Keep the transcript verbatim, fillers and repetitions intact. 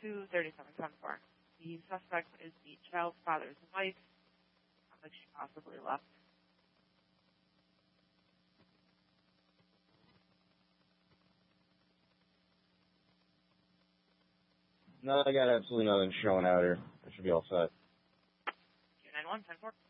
two thirty-seven ten four. The suspect is the child's father's wife. Sounds like she possibly left. No, I got absolutely nothing showing out here. I should be all set. two nine one ten four.